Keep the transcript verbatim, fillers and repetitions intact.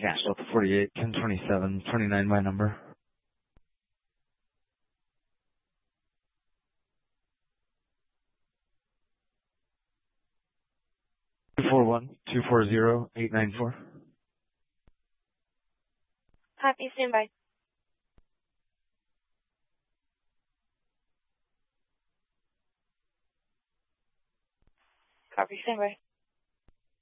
Delta forty-eight, ten twenty-seven, twenty-nine my number. two four one, two four zero, eight nine four. Copy, standby. Copy, standby.